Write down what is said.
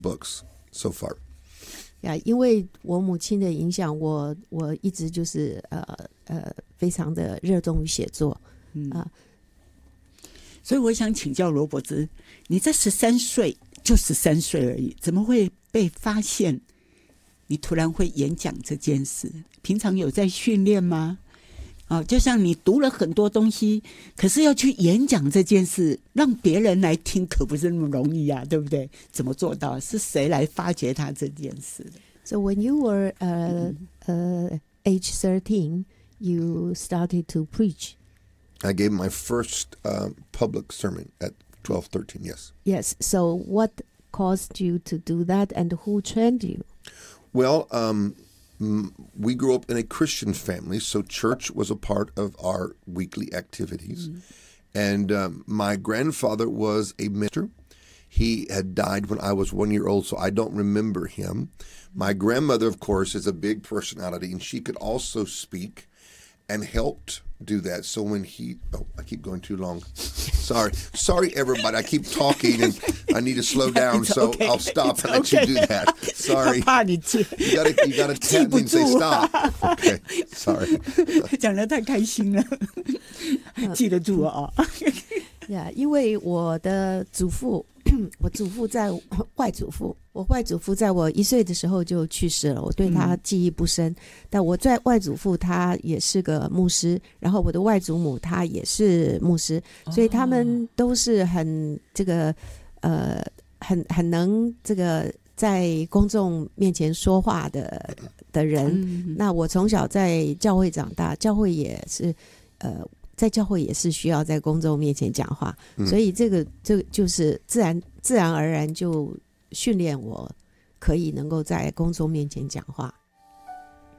books so far. 呀，因为我母亲的影响，我一直就是非常的热衷于写作所以我想请教罗伯兹，你这13岁就13岁而已，怎么会被发现你突然会演讲这件事？平常有在训练吗？就像你读了很多东西，可是要去演讲这件事，让别人来听，可不是那么容易啊，对不对？怎么做到？是谁来发掘他这件事的？ So when you were age 13, you started to preach. I gave my first public sermon at 12, 13, yes. Yes. So what caused you to do that, and who trained you? Well, we grew up in a Christian family, so church was a part of our weekly activities. And my grandfather was a minister. He had died when I was 1 year old, so I don't remember him. My grandmother, of course, is a big personality, and she could also speak and helped do that. So when I keep going too long. Sorry, everybody. I keep talking, and I need to slow down, so okay. I'll stop and let you do that. Sorry. 怕你记 You gotta tap me and say stop. Okay, sorry. 讲得太开心了，记得住啊。 因为我的祖父，我祖父在外祖父，我外祖父在我1岁的时候就去世了，我对他记忆不深。但我在外祖父他也是个牧师，然后我的外祖母她也是牧师，所以他们都是很这个很能这个在公众面前说话的人。那我从小在教会长大，教会也是在教会也是需要在公众面前讲话，所以这个就是自然而然就训练我可以能够在公众面前讲话。